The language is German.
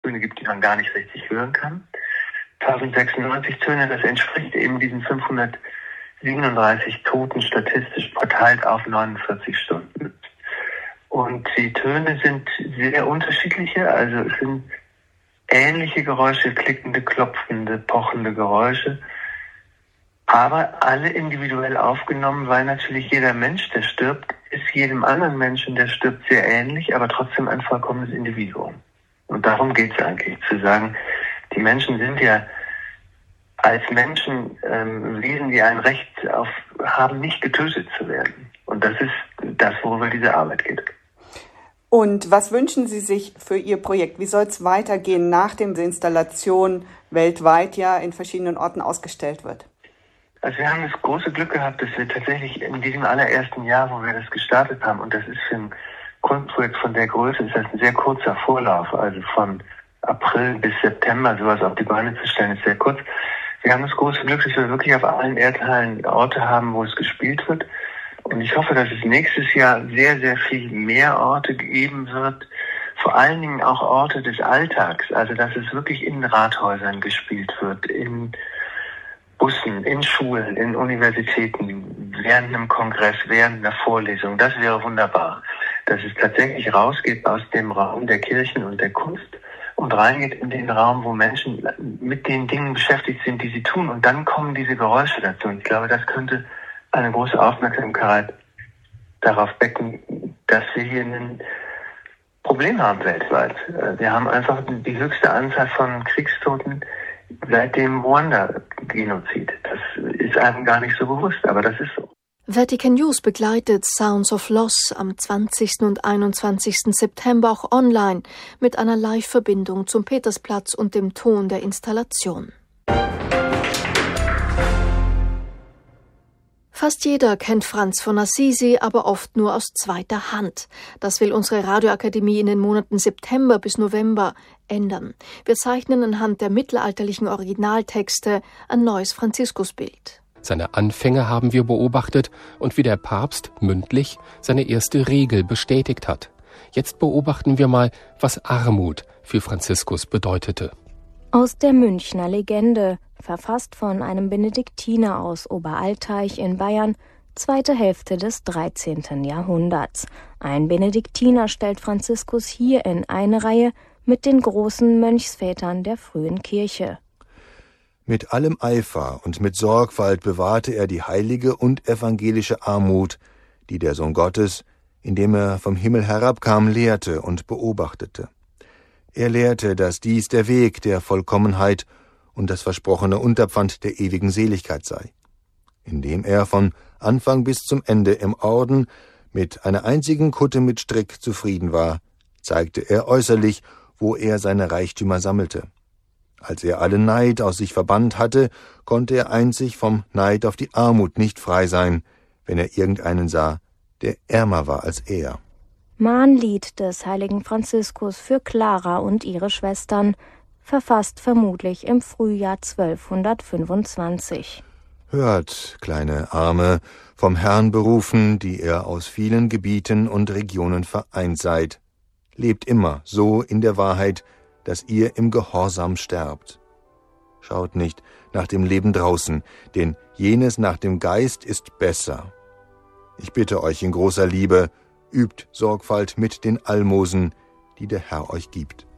Töne gibt, die man gar nicht richtig hören kann. 1096 Töne, das entspricht eben diesen 537 Toten statistisch verteilt auf 49 Stunden. Und die Töne sind sehr unterschiedliche, also es sind ähnliche Geräusche, klickende, klopfende, pochende Geräusche, aber alle individuell aufgenommen, weil natürlich jeder Mensch, der stirbt, ist jedem anderen Menschen, der stirbt, sehr ähnlich, aber trotzdem ein vollkommenes Individuum. Und darum geht es eigentlich, zu sagen, die Menschen sind ja als Menschen Wesen, die ein Recht haben, nicht getötet zu werden. Und das ist das, worüber diese Arbeit geht. Und was wünschen Sie sich für Ihr Projekt? Wie soll es weitergehen, nachdem die Installation weltweit ja in verschiedenen Orten ausgestellt wird? Also wir haben das große Glück gehabt, dass wir tatsächlich in diesem allerersten Jahr, wo wir das gestartet haben, und das ist für ein Kunstprojekt von der Größe, ist das ein sehr kurzer Vorlauf, also von April bis September sowas auf die Beine zu stellen, ist sehr kurz. Wir haben das große Glück, dass wir wirklich auf allen Erdteilen Orte haben, wo es gespielt wird. Und ich hoffe, dass es nächstes Jahr sehr, sehr viel mehr Orte geben wird. Vor allen Dingen auch Orte des Alltags. Also, dass es wirklich in Rathäusern gespielt wird, in Bussen, in Schulen, in Universitäten, während einem Kongress, während einer Vorlesung. Das wäre wunderbar. Dass es tatsächlich rausgeht aus dem Raum der Kirchen und der Kunst und reingeht in den Raum, wo Menschen mit den Dingen beschäftigt sind, die sie tun. Und dann kommen diese Geräusche dazu. Und ich glaube, das könnte eine große Aufmerksamkeit darauf wecken, dass wir hier ein Problem haben weltweit. Wir haben einfach die höchste Anzahl von Kriegstoten seit dem Ruanda-Genozid. Das ist einem gar nicht so bewusst, aber das ist so. Vatican News begleitet Sounds of Loss am 20. und 21. September auch online mit einer Live-Verbindung zum Petersplatz und dem Ton der Installation. Fast jeder kennt Franz von Assisi, aber oft nur aus zweiter Hand. Das will unsere Radioakademie in den Monaten September bis November ändern. Wir zeichnen anhand der mittelalterlichen Originaltexte ein neues Franziskusbild. Seine Anfänge haben wir beobachtet und wie der Papst mündlich seine erste Regel bestätigt hat. Jetzt beobachten wir mal, was Armut für Franziskus bedeutete. Aus der Münchner Legende, verfasst von einem Benediktiner aus Oberalteich in Bayern, zweite Hälfte des 13. Jahrhunderts. Ein Benediktiner stellt Franziskus hier in eine Reihe mit den großen Mönchsvätern der frühen Kirche. Mit allem Eifer und mit Sorgfalt bewahrte er die heilige und evangelische Armut, die der Sohn Gottes, indem er vom Himmel herabkam, lehrte und beobachtete. Er lehrte, dass dies der Weg der Vollkommenheit und das versprochene Unterpfand der ewigen Seligkeit sei. Indem er von Anfang bis zum Ende im Orden mit einer einzigen Kutte mit Strick zufrieden war, zeigte er äußerlich, wo er seine Reichtümer sammelte. Als er alle Neid aus sich verbannt hatte, konnte er einzig vom Neid auf die Armut nicht frei sein, wenn er irgendeinen sah, der ärmer war als er. Mahnlied des heiligen Franziskus für Clara und ihre Schwestern, verfasst vermutlich im Frühjahr 1225. Hört, kleine Arme, vom Herrn berufen, die ihr aus vielen Gebieten und Regionen vereint seid. Lebt immer so in der Wahrheit, dass ihr im Gehorsam sterbt. Schaut nicht nach dem Leben draußen, denn jenes nach dem Geist ist besser. Ich bitte euch in großer Liebe, übt Sorgfalt mit den Almosen, die der Herr euch gibt.